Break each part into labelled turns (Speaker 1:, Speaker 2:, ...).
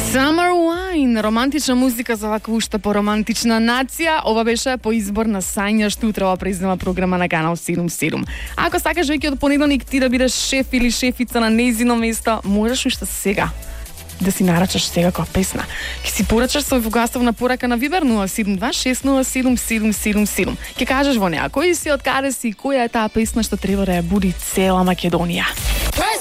Speaker 1: Summer Wine, романтична музика за вака уште по-романтична нација. Ова беше по избор на Сања Штутрова, признава програма на Канал 77. Ако сакаш веќе од понеделник ти да бидеш шеф или шефица на нејзино место, можеш уште сега да си нарачаш секако песна. Ке си порачаш со вугастовна порака на Вибер 072-607-777. Ке кажеш во неа кој си, од каде си, која е таа песна што треба да ја буди цела Македонија.
Speaker 2: Press.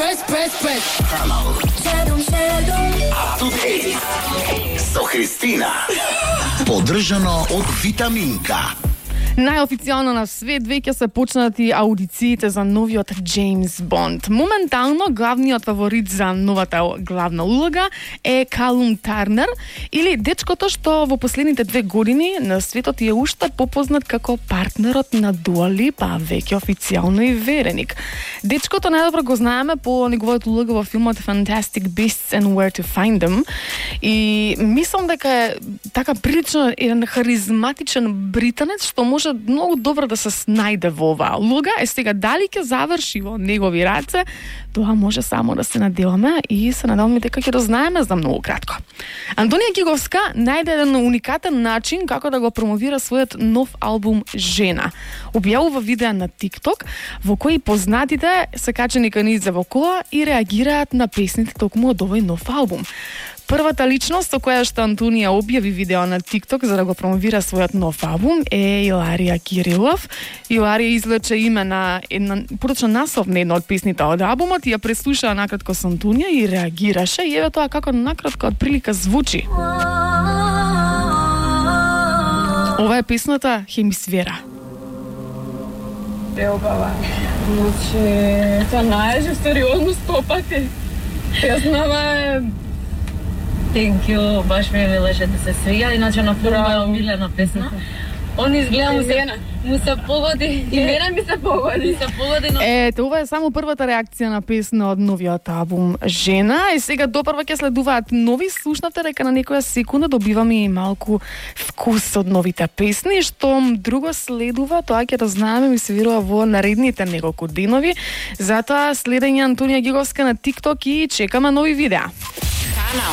Speaker 2: Со Христина. Поддржано од Витаминка.
Speaker 1: Најофицијално на свет веќе се почнати аудициите за новиот Джеймс Бонд. Моментално главниот фаворит за новата главна улога е Калум Тарнер, или дечкото што во последните 2 години на светот е уште попознат како партнерот на Дуа Липа, веќе официјално и вереник. Дечкото најдобро го знаеме по неговата улога во филмот Fantastic Beasts and Where to Find Them, и мислам дека е така прилично еден харизматичен британец што може многу добро да се снајде во оваа улога. Е сега дали ќе заврши во негови раце, тоа може само да се надеваме и се надеваме дека ќе дознаеме за многу кратко. Антонија Гиговска најде еден уникатен начин како да го промовира својот нов албум Жена. Објавува видеа на TikTok во кои познатите се качени кај низ во кола и реагираат на песните токму од овој нов албум. Првата личност со која што Антонија објави видео на TikTok за да го промовира својот нов албум е Иларија Кирилов. Иларија извлече име на порочно наслов на една од песните од албумот и ја преслуша накратко со Антонија и реагираше, и еве тоа како накратко од прилика звучи. Ова е песната Хемисфера.
Speaker 3: Беогава. Значи, тоа најже сериозно стопати. Јаснава Thank you, баш ми милеше да се свија, иначе на прва е омилена песна. Он изгледа му се погоди. И мене ми се погоди.
Speaker 1: Ето, ова е само првата реакција на песна од новиот албум Жена. И сега допрва ќе следуваат нови. Слушнавте дека на некоја секунда добиваме и малку вкус од новите песни. Што друго следува, тоа ќе дознаеме, ми се верува во наредните неколку денови. Затоа следење Антонија Гиговска на TikTok и чекаме нови видеа.